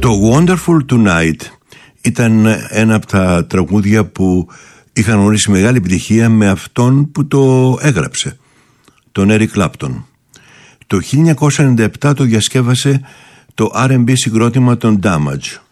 Το Wonderful Tonight ήταν ένα από τα τραγούδια που είχαν γνωρίσει μεγάλη επιτυχία με αυτόν που το έγραψε, τον Eric Clapton. Το 1997 το διασκεύασε το R&B συγκρότημα των Damage.